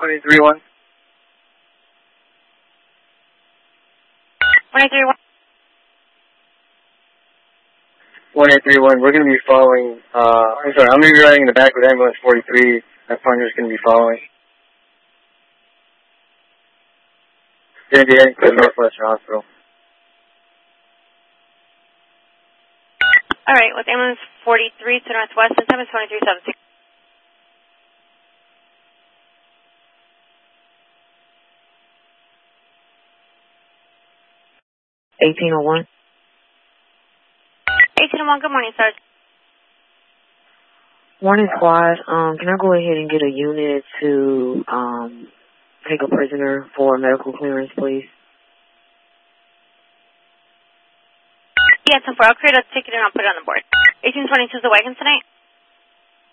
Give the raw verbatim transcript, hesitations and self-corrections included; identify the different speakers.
Speaker 1: one eight three one.
Speaker 2: one eight three one.
Speaker 1: one eight three one, we're going to be following, uh, I'm sorry, I'm going to be riding in the back with ambulance forty-three. That partner's going to be following. Going to be heading to the Northwestern Hospital.
Speaker 2: All right, with ambulance forty-three to Northwestern, time is twenty-three seventeen.
Speaker 3: eighteen oh one.
Speaker 2: eighteen oh one, good morning, sir.
Speaker 3: Morning, squad. Um, can I go ahead and get a unit to um take a prisoner for medical clearance, please?
Speaker 2: Yeah, ten four, I'll create a ticket and I'll put it on the board. eighteen twenty-two is the wagon tonight?